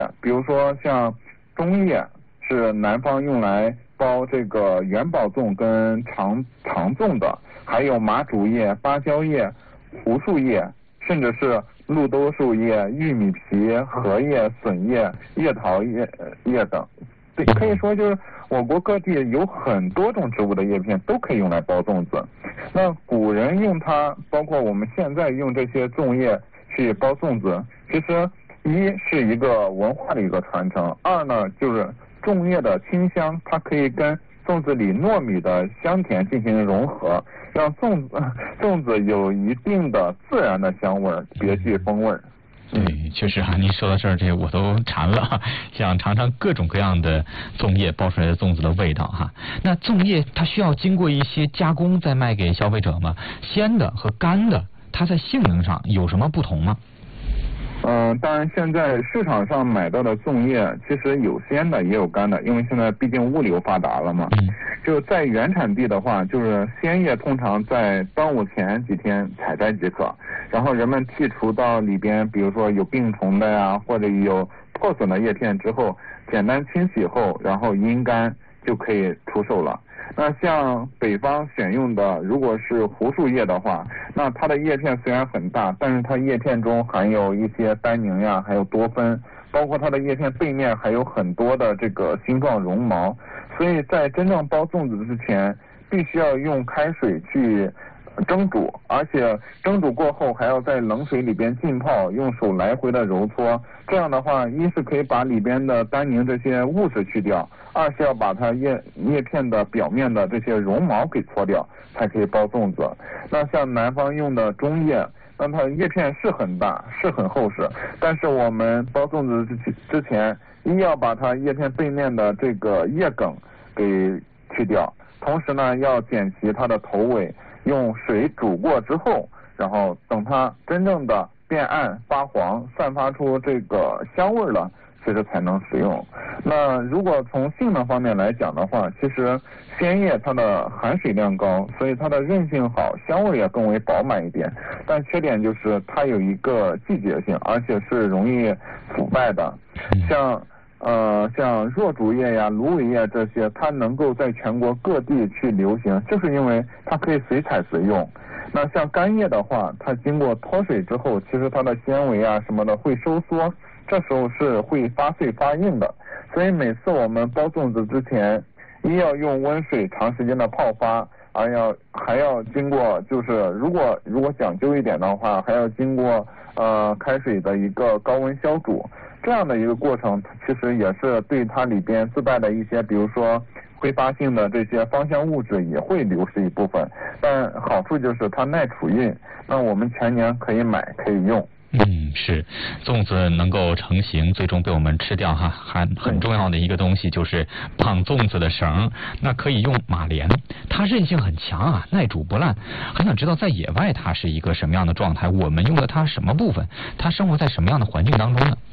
比如说像中叶是南方用来包这个元宝粽跟长粽的，还有麻竹叶、芭蕉叶、胡树叶，甚至是绿豆树叶、玉米皮、荷叶、笋叶、叶桃叶等。对，可以说就是我国各地有很多种植物的叶片都可以用来包粽子。那古人用它，包括我们现在用这些粽叶去包粽子，其实一是一个文化的一个传承，二呢就是粽叶的清香，它可以跟粽子里糯米的香甜进行融合，让粽子有一定的自然的香味，别具风味。 对，确实啊，您说到这儿，这我都馋了，想尝尝各种各样的粽叶包出来的粽子的味道哈。那粽叶它需要经过一些加工再卖给消费者吗？鲜的和干的，它在性能上有什么不同吗？ 当然现在市场上买到的粽叶其实有鲜的也有干的，因为现在毕竟物流发达了嘛。就在原产地的话，就是鲜叶通常在端午前几天采摘即可，然后人们剔除到里边比如说有病虫的呀，或者有破损的叶片之后，简单清洗后，然后阴干就可以出售了。那像北方选用的，如果是胡树叶的话，那它的叶片虽然很大，但是它叶片中含有一些单宁呀，还有多酚，包括它的叶片背面还有很多的这个星状绒毛，所以在真正包粽子之前，必须要用开水去蒸煮，而且蒸煮过后还要在冷水里边浸泡，用手来回的揉搓。这样的话，一是可以把里边的单宁这些物质去掉，二是要把它叶片的表面的这些绒毛给搓掉，才可以包粽子。那像南方用的中叶，那它叶片是很大，是很厚实，但是我们包粽子之前，一要把它叶片背面的这个叶梗给去掉，同时呢要剪齐它的头尾，用水煮过之后，然后等它真正的变暗发黄，散发出这个香味了，其实才能食用。那如果从性能方面来讲的话，其实鲜叶它的含水量高，所以它的韧性好，香味也更为饱满一点。但缺点就是它有一个季节性，而且是容易腐败的。像若竹叶呀、芦苇叶这些，它能够在全国各地去流行，就是因为它可以随采随用。那像干叶的话，它经过脱水之后，其实它的纤维啊什么的会收缩，这时候是会发碎发硬的。所以每次我们包粽子之前，一要用温水长时间的泡发，还要经过，就是如果讲究一点的话，还要经过开水的一个高温消煮，这样的一个过程，其实也是对它里边自带的一些，比如说挥发性的这些芳香物质也会流失一部分，但好处就是它耐储运，那我们全年可以买可以用。 是，粽子能够成型，最终被我们吃掉哈，很重要的一个东西就是绑粽子的绳，那可以用马莲，它韧性很强啊，耐煮不烂。很想知道在野外它是一个什么样的状态，我们用的它什么部分，它生活在什么样的环境当中呢？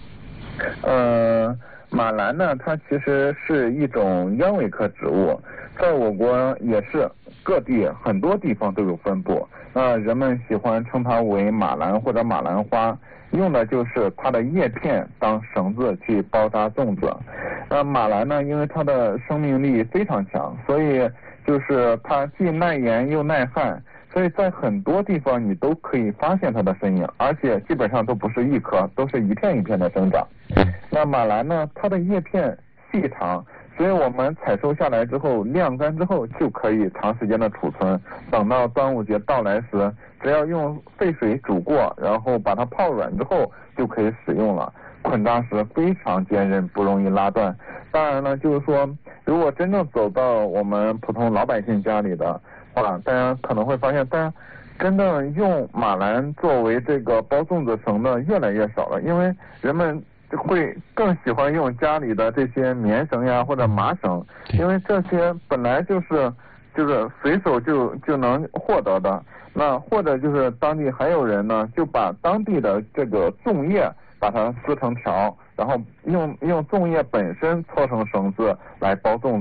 马兰呢，它其实是一种鸢尾科植物，在我国也是各地很多地方都有分布。人们喜欢称它为马兰或者马兰花，用的就是它的叶片当绳子去包扎粽子。马兰呢，因为它的生命力非常强，所以就是它既耐盐又耐旱，所以在很多地方你都可以发现它的身影，而且基本上都不是一颗，都是一片一片的生长。那马兰呢，它的叶片细长，所以我们采收下来之后晾干之后就可以长时间的储存，等到端午节到来时，只要用沸水煮过，然后把它泡软之后就可以使用了。捆扎时非常坚韧，不容易拉断。当然呢，就是说如果真正走到我们普通老百姓家里的话，大家可能会发现，大家真正用马兰作为这个包粽子绳的越来越少了，因为人们会更喜欢用家里的这些棉绳呀或者麻绳，因为这些本来就是随手就能获得的。那或者就是当地还有人呢，就把当地的这个粽叶把它撕成条，然后用粽叶本身搓成绳子来包粽子，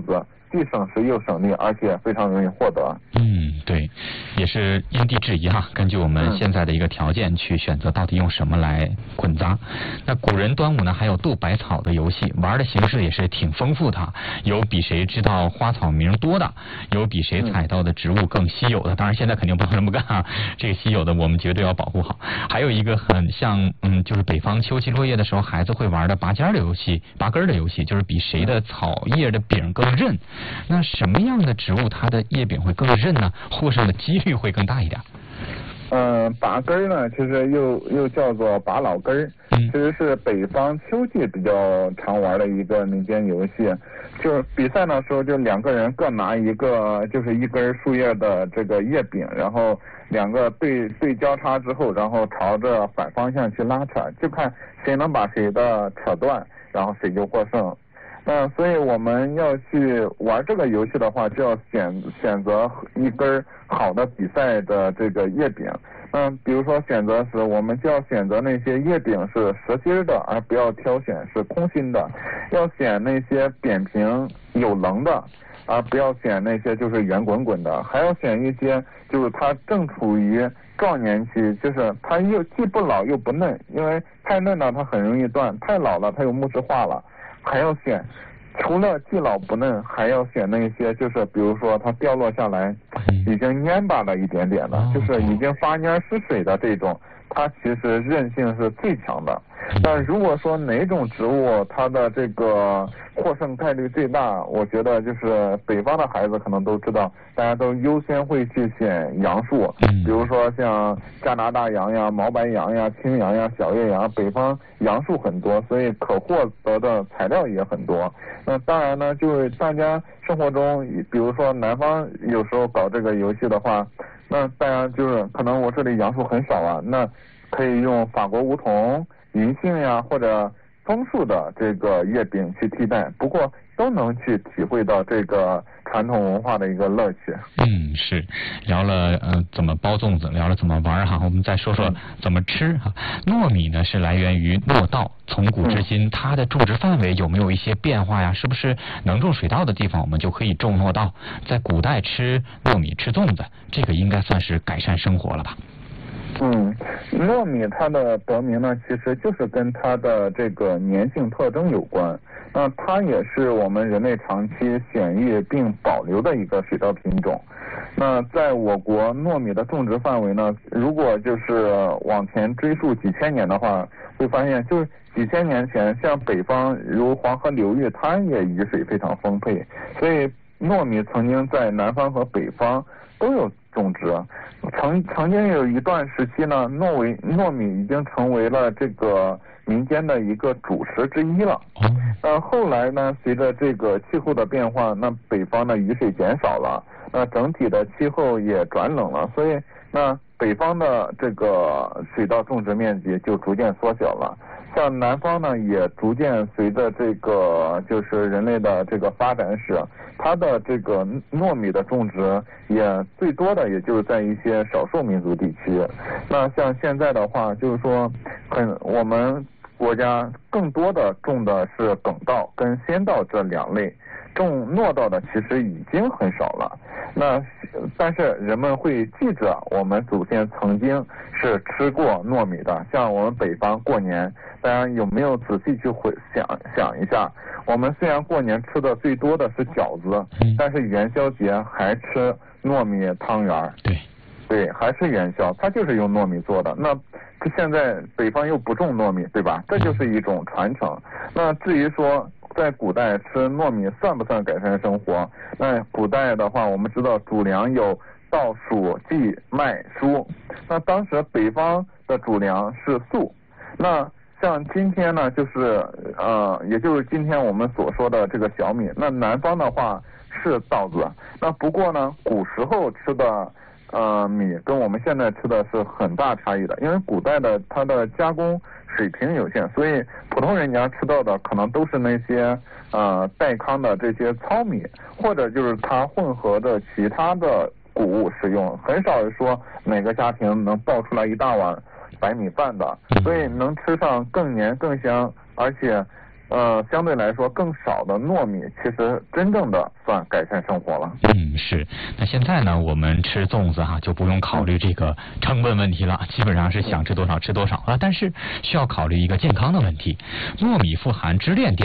既省时又省力，而且非常容易获得。 对，也是因地制宜哈，根据我们现在的一个条件去选择到底用什么来混杂。那古人端午呢还有斗百草的游戏，玩的形式也是挺丰富的，有比谁知道花草名多的，有比谁采到的植物更稀有的，当然现在肯定不能这么干啊，这个稀有的我们绝对要保护好。还有一个很像就是北方秋夕落叶的时候孩子会玩的拔尖的游戏，拔根的游戏，就是比谁的草叶的柄更韧。那什么样的植物它的叶柄会更韧呢？获胜的几率会更大一点。 拔根呢，其实又叫做拔老根，其实是北方秋季比较常玩的一个民间游戏。就是比赛的时候，就两个人各拿一个，就是一根树叶的这个叶柄，然后两个对交叉之后，然后朝着反方向去拉扯，就看谁能把谁的扯断，然后谁就获胜。所以我们要去玩这个游戏的话，就要选择一根好的比赛的这个叶柄。比如说选择时，我们就要选择那些叶柄是实心的，而不要挑选是空心的；要选那些扁平有棱的，而不要选那些就是圆滚滚的；还要选一些就是它正处于壮年期，就是它又既不老又不嫩，因为太嫩了它很容易断，太老了它又木质化了。还要选，除了既老不嫩，还要选那些就是比如说它掉落下来已经蔫巴了一点点的，就是已经发蔫失水的这种，它其实韧性是最强的。但如果说哪种植物它的这个获胜概率最大，我觉得就是北方的孩子可能都知道，大家都优先会去选杨树，比如说像加拿大杨呀、毛白杨呀、青杨呀、小叶杨，北方杨树很多，所以可获得的材料也很多。那当然呢，就是大家生活中，比如说南方有时候搞这个游戏的话，那大家就是可能我这里杨树很少啊，那可以用法国梧桐、银杏呀或者枫树的这个叶柄去替代，不过都能去体会到这个传统文化的一个乐趣。 是聊了怎么包粽子，聊了怎么玩哈，我们再说说怎么吃哈。糯米呢是来源于糯稻，从古至今它的种植范围有没有一些变化呀？是不是能种水稻的地方我们就可以种糯稻？在古代吃糯米吃粽子，这个应该算是改善生活了吧？ 糯米它的得名呢，其实就是跟它的这个粘性特征有关。那它也是我们人类长期选育并保留的一个水稻品种。那在我国糯米的种植范围呢，如果就是往前追溯几千年的话，会发现就是几千年前，像北方如黄河流域，它也雨水非常丰沛，所以糯米曾经在南方和北方都有种植。曾经有一段时期呢，糯米已经成为了这个民间的一个主食之一了。后来呢，随着这个气候的变化，那北方的雨水减少了，那整体的气候也转冷了，所以那北方的这个水稻种植面积就逐渐缩小了。像南方呢，也逐渐随着这个就是人类的这个发展史，它的这个糯米的种植也最多的也就是在一些少数民族地区。那像现在的话，就是说我们国家更多的种的是粳稻跟先稻这两类，种糯稻的其实已经很少了。但是人们会记着我们祖先曾经是吃过糯米的。像我们北方过年，大家有没有仔细去想一下，我们虽然过年吃的最多的是饺子，但是元宵节还吃糯米汤圆。对，还是元宵，它就是用糯米做的。那现在北方又不种糯米，对吧？这就是一种传承。那至于说在古代吃糯米算不算改善生活？那古代的话，我们知道主粮有稻、黍、稷、麦、黍。那当时北方的主粮是粟。那像今天呢，就是也就是今天我们所说的这个小米。那南方的话是稻子。那不过呢，古时候吃的米跟我们现在吃的是很大差异的，因为古代的它的加工水平有限，所以普通人家吃到的可能都是那些代糠的这些糙米，或者就是它混合着其他的谷物使用，很少说每个家庭能爆出来一大碗白米饭的，所以能吃上更黏更香，而且相对来说更少的糯米，其实真正的算改善生活了。 是。那现在呢，我们吃粽子就不用考虑这个成本问题了，基本上是想吃多少吃多少了。但是需要考虑一个健康的问题，糯米富含支链淀